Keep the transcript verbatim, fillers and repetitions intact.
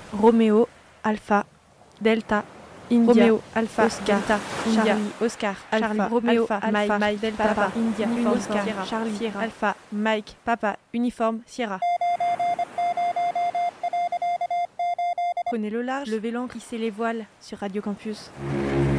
Roméo, Alpha, Delta, India, Roméo, Alpha, Oscar, Delta, India, Charlie, Oscar, Alpha, Charlie, Roméo, Alpha, Alpha, Mike, Mike, Delta, Papa, Papa, India, Uniforme, Oscar, Sierra, Charlie, Sierra, Alpha, Mike, Papa, Uniforme, Sierra. Prenez le large, levez l'ancre, hissez les voiles sur Radio Campus.